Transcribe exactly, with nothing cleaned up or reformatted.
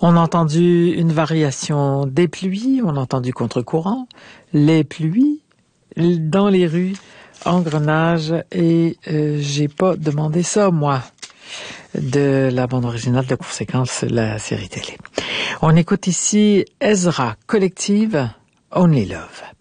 On a entendu une variation des pluies, on a entendu contre-courant, les pluies, dans les rues, engrenages, et euh, j'ai pas demandé ça, moi, de la bande originale de conséquence, la série télé. On écoute ici Ezra Collective, Only Love.